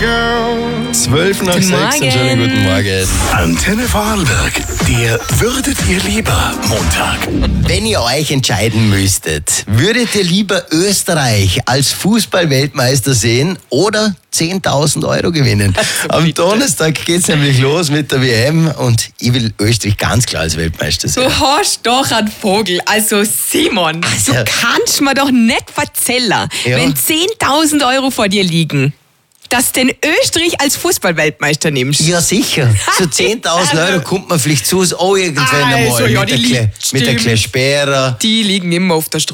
12 nach 6, einen schönen guten Morgen. Antenne Vorarlberg, der Würdet ihr lieber Montag. Wenn ihr euch entscheiden müsstet, würdet ihr lieber Österreich als Fußball-Weltmeister sehen oder 10.000 Euro gewinnen? Am Donnerstag geht's nämlich los mit der WM und ich will Österreich ganz klar als Weltmeister sehen. Du hast doch einen Vogel. Also Simon, Also- du kannst mir doch nicht verzählen, Ja. wenn 10.000 Euro vor dir liegen, dass du den Österreich als Fußball-Weltmeister nimmst. Ja, sicher. So 10.000 Euro kommt man vielleicht zu, irgendwann Also, einmal ja, mit die der liegt, Kleine stimmt. Sperrer. Die liegen immer auf der Straße.